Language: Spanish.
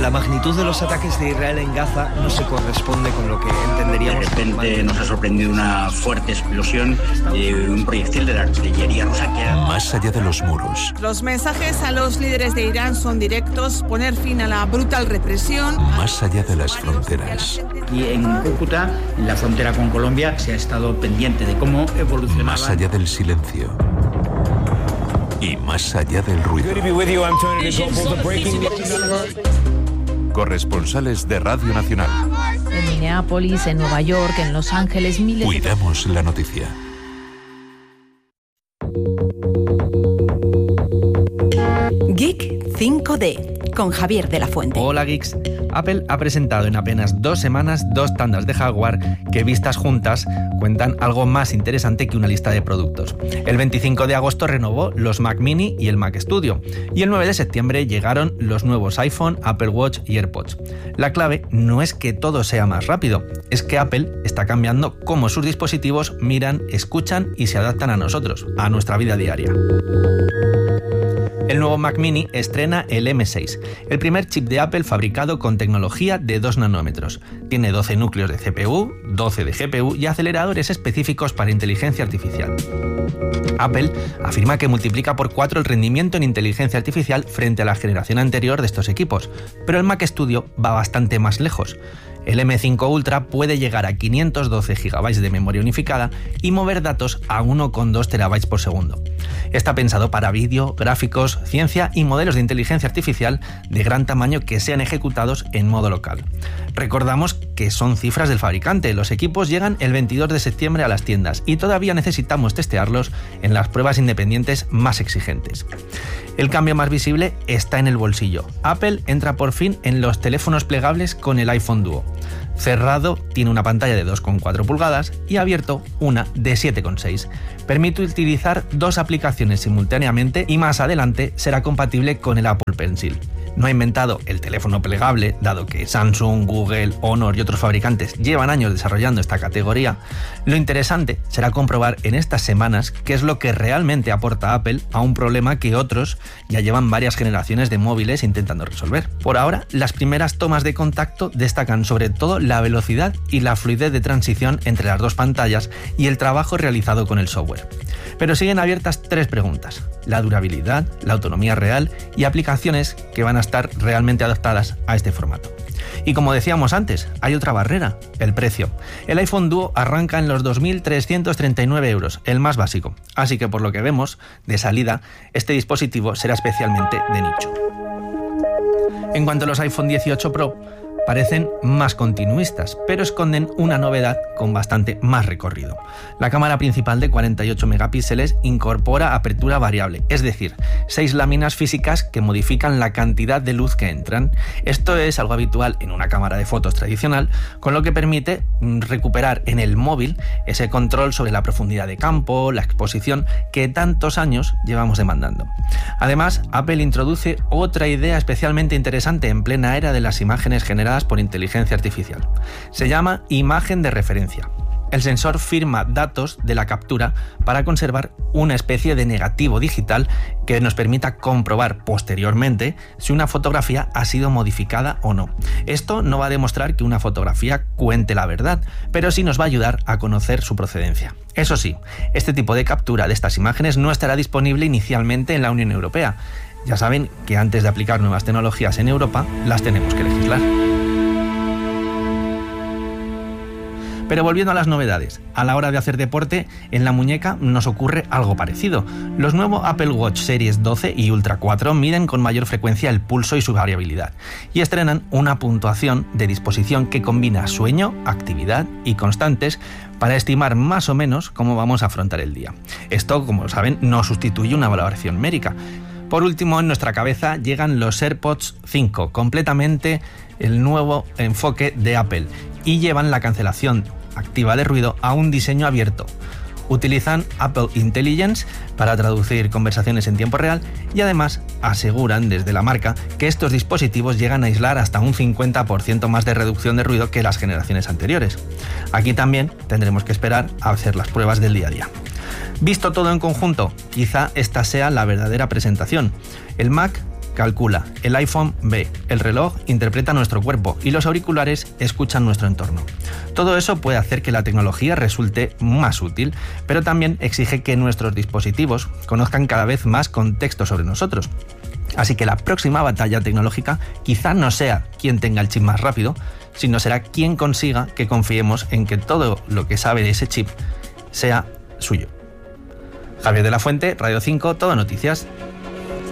la magnitud de los ataques de Israel en Gaza no se corresponde con lo que entenderíamos. De repente nos ha sorprendido una fuerte explosión de un proyectil de la artillería rusa que... Más allá de los muros. Los mensajes a los líderes de Irán son directos: poner fin a la brutal represión. Más allá de las fronteras. Y en Cúcuta, en la frontera con Colombia, se ha estado pendiente de cómo evolucionaba. Más allá del silencio. Y más allá del ruido. Corresponsales de Radio Nacional. En Minneapolis, en Nueva York, en Los Ángeles, miles... Cuidamos la noticia. Geek 5D, con Javier de la Fuente. Hola Geeks. Apple ha presentado en apenas 2 semanas 2 tandas de hardware que, vistas juntas, cuentan algo más interesante que una lista de productos. El 25 de agosto renovó los Mac Mini y el Mac Studio, y el 9 de septiembre llegaron los nuevos iPhone, Apple Watch y AirPods. La clave no es que todo sea más rápido, es que Apple está cambiando cómo sus dispositivos miran, escuchan y se adaptan a nosotros, a nuestra vida diaria. El nuevo Mac Mini estrena el M6, el primer chip de Apple fabricado con tecnología de 2 nanómetros. Tiene 12 núcleos de CPU, 12 de GPU y aceleradores específicos para inteligencia artificial. Apple afirma que multiplica por 4 el rendimiento en inteligencia artificial frente a la generación anterior de estos equipos, pero el Mac Studio va bastante más lejos. El M5 Ultra puede llegar a 512 GB de memoria unificada y mover datos a 1,2 TB por segundo. Está pensado para vídeo, gráficos, ciencia y modelos de inteligencia artificial de gran tamaño que sean ejecutados en modo local. Recordamos que son cifras del fabricante. Los equipos llegan el 22 de septiembre a las tiendas y todavía necesitamos testearlos en las pruebas independientes más exigentes. El cambio más visible está en el bolsillo. Apple entra por fin en los teléfonos plegables con el iPhone Duo. Cerrado tiene una pantalla de 2,4 pulgadas y abierto una de 7,6. Permite utilizar 2 aplicaciones simultáneamente y más adelante será compatible con el Apple Pencil. No ha inventado el teléfono plegable, dado que Samsung, Google, Honor y otros fabricantes llevan años desarrollando esta categoría. Lo interesante será comprobar en estas semanas qué es lo que realmente aporta Apple a un problema que otros ya llevan varias generaciones de móviles intentando resolver. Por ahora, las primeras tomas de contacto destacan sobre todo la velocidad y la fluidez de transición entre las 2 pantallas y el trabajo realizado con el software. Pero siguen abiertas 3 preguntas: la durabilidad, la autonomía real y aplicaciones que van a estar realmente adaptadas a este formato. Y como decíamos antes, hay otra barrera: el precio. El iPhone Duo arranca en los 2.339 euros, el más básico. Así que por lo que vemos, de salida, este dispositivo será especialmente de nicho. En cuanto a los iPhone 18 Pro, parecen más continuistas, pero esconden una novedad con bastante más recorrido. La cámara principal de 48 megapíxeles incorpora apertura variable, es decir, 6 láminas físicas que modifican la cantidad de luz que entran. Esto es algo habitual en una cámara de fotos tradicional, con lo que permite recuperar en el móvil ese control sobre la profundidad de campo, la exposición que tantos años llevamos demandando. Además, Apple introduce otra idea especialmente interesante en plena era de las imágenes generadas por inteligencia artificial. Se llama imagen de referencia. El sensor firma datos de la captura para conservar una especie de negativo digital que nos permita comprobar posteriormente si una fotografía ha sido modificada o no. Esto no va a demostrar que una fotografía cuente la verdad, pero sí nos va a ayudar a conocer su procedencia. Eso sí, este tipo de captura de estas imágenes no estará disponible inicialmente en la Unión Europea. Ya saben que antes de aplicar nuevas tecnologías en Europa, las tenemos que legislar. Pero volviendo a las novedades, a la hora de hacer deporte, en la muñeca nos ocurre algo parecido. Los nuevos Apple Watch Series 12 y Ultra 4 miden con mayor frecuencia el pulso y su variabilidad, y estrenan una puntuación de disposición que combina sueño, actividad y constantes para estimar más o menos cómo vamos a afrontar el día. Esto, como saben, no sustituye una valoración médica. Por último, en nuestra cabeza llegan los AirPods 5, completamente el nuevo enfoque de Apple, y llevan la cancelación activa de ruido a un diseño abierto. Utilizan Apple Intelligence para traducir conversaciones en tiempo real y además aseguran desde la marca que estos dispositivos llegan a aislar hasta un 50% más de reducción de ruido que las generaciones anteriores. Aquí también tendremos que esperar a hacer las pruebas del día a día. Visto todo en conjunto, quizá esta sea la verdadera presentación. El Mac calcula, el iPhone ve, el reloj interpreta nuestro cuerpo y los auriculares escuchan nuestro entorno. Todo eso puede hacer que la tecnología resulte más útil, pero también exige que nuestros dispositivos conozcan cada vez más contexto sobre nosotros. Así que la próxima batalla tecnológica quizá no sea quién tenga el chip más rápido, sino será quién consiga que confiemos en que todo lo que sabe de ese chip sea suyo. Javier de la Fuente, Radio 5, Todo Noticias.